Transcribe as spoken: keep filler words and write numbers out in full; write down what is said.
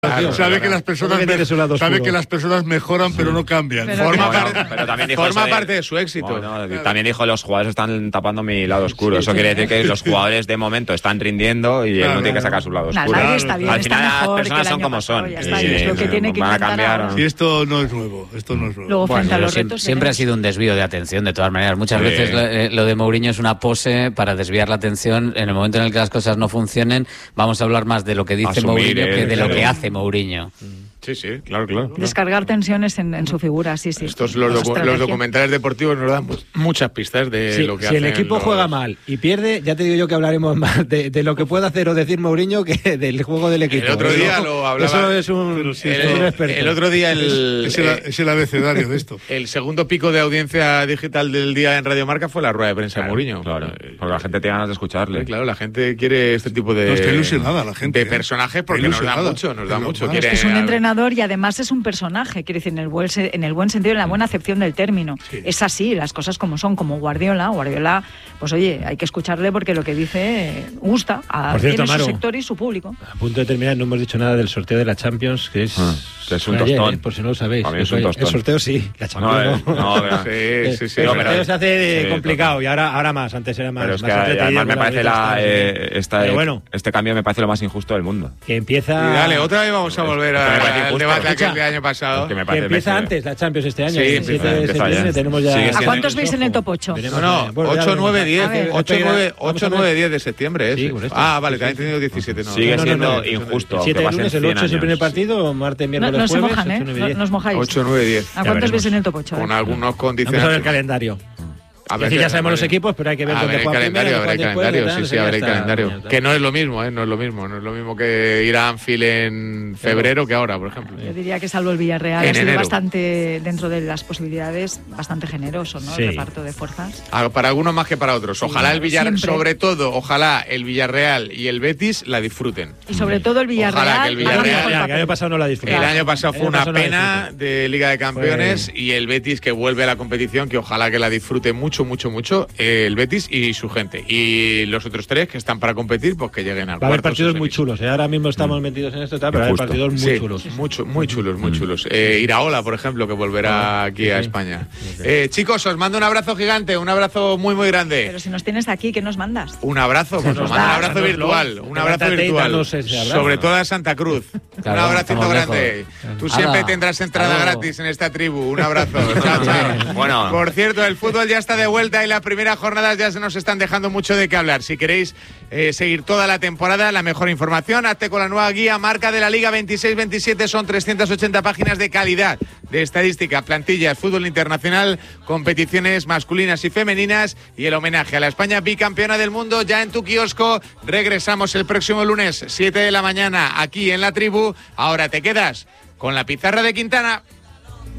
Claro, sabe que las personas me, sabe que las personas mejoran, sí, pero no cambian. Pero, forma bueno, parte, pero también dijo forma de, parte de su éxito. Bueno, claro. También dijo los jugadores están tapando mi lado oscuro. Sí, eso sí, quiere decir que los jugadores de momento están rindiendo y claro, él no tiene que sacar su lado oscuro. Claro, está bien, al final está las personas son como pasado, son. Ya está, y es lo que tiene que van a cambiar. ahora. Y esto no es nuevo, esto no es nuevo. Luego, frente bueno, a los siempre, retos, siempre ha sido un desvío de atención, de todas maneras. Muchas sí. veces lo, lo de Mourinho es una pose para desviar la atención. En el momento en el que las cosas no funcionen, vamos a hablar más de lo que dice Asumir, Mourinho eh, que de claro. lo que hace Mourinho. Sí, sí, claro, claro. Descargar tensiones en, en su figura, sí, sí. Estos los, docu los documentales deportivos nos dan muchas pistas de sí, lo que si hacen. Si el equipo los... juega mal y pierde, ya te digo yo que hablaremos más de, de lo que puede hacer o decir Mourinho que del juego del equipo. El otro día lo hablaba. Eso es un, sí, el, un experto. El otro día el es, es, el, es el abecedario de esto. El segundo pico de audiencia digital del día en Radio Marca fue la rueda de prensa claro, de Mourinho. Claro, porque la gente tiene ganas de escucharle. Sí, claro, la gente quiere este tipo de. No, está ilusionada la gente. De personajes porque nos da mucho, nos da mucho. Quiere, es que es un entrenador y además es un personaje, quiere decir, en el buen, en el buen sentido, en la buena acepción del término. Sí. Es así, las cosas como son, como Guardiola. Guardiola, pues oye, hay que escucharle porque lo que dice gusta a Por cierto, tiene Maro, su sector y su público. A punto de terminar, no hemos dicho nada del sorteo de la Champions, que es, ah, que es un ayer, tostón. Eh, por si no lo sabéis. Es un el sorteo sí, la Champions no. no, no, no sí, sí, sí. El No, sorteo pero, se hace sí, complicado total. y ahora, ahora más, antes era más. Pero es más que además me parece la, eh, esta, bueno, este cambio me parece lo más injusto del mundo. Que empieza. Y dale, otra vez vamos a volver al debate aquel del año pasado. Que, me que empieza antes la Champions este año. Sí, el empieza, siete de septiembre tenemos ya. ¿A cuántos veis en el top ocho? No, no, ocho, nueve, diez. ocho, nueve, diez de septiembre. Sí, ah, vale, también he tenido diecisiete. No, sigue no, siendo no, no, injusto. El siete de lunes, el ocho es el primer partido, martes, miércoles, no, no jueves. se mojan, ¿eh? No, no os mojáis. ocho, nueve, diez. ¿A cuántos veis en el top ocho? Con algunos condicionantes. Vamos a ver el calendario. A ver, es decir, ya sabemos los equipos, pero hay que ver dónde juega calendario, primero, habrá después, calendario, después, sí, sí, habrá calendario. Que no es lo mismo, ¿eh? No es lo mismo, no es lo mismo que ir a Anfield en febrero que ahora, por ejemplo. Yo diría que salvo el Villarreal ha sido bastante, dentro de las posibilidades, bastante generoso, ¿no? Sí. El reparto de fuerzas. Para algunos más que para otros. Ojalá sí, el Villarreal, sobre todo, ojalá el Villarreal y el Betis la disfruten. Y sobre todo el Villarreal. Ojalá que el Villarreal, el año pasado no la disfrutó. El año pasado fue una pena de Liga de Campeones fue... y el Betis que vuelve a la competición, que ojalá que la disfrute mucho, mucho, mucho. El Betis y su gente. Y los otros tres que están para competir, pues que lleguen al cuarto. Va a haber partidos muy chulos, ¿eh? Ahora mismo estamos mm. metidos en esto, tal, pero va a haber partidos muy sí, chulos. Mucho, muy chulos, muy mm. chulos. Eh, Iraola, por ejemplo, que volverá aquí sí, a España. Sí. Eh, chicos, os mando un abrazo gigante, un abrazo muy, muy grande. Pero si nos tienes aquí, ¿qué nos mandas? Un abrazo, pues nos mando un abrazo virtual. Un abrazo virtual. Sobre todo a Santa Cruz. Claro, un abracito grande. Lejos. Tú siempre Ala. tendrás entrada Ala. gratis en esta tribu. Un abrazo. Chao, chao. Bueno. Por cierto, el fútbol ya está de vuelta y la primera jornada ya se nos están dejando mucho de qué hablar. Si queréis eh, seguir toda la temporada, la mejor información, hazte con la nueva guía Marca de la Liga veintiséis veintisiete. Son trescientas ochenta páginas de calidad, de estadística, plantillas, fútbol internacional, competiciones masculinas y femeninas y el homenaje a la España bicampeona del mundo ya en tu kiosco. Regresamos el próximo lunes, siete de la mañana, aquí en La Tribu. Ahora te quedas con la pizarra de Quintana.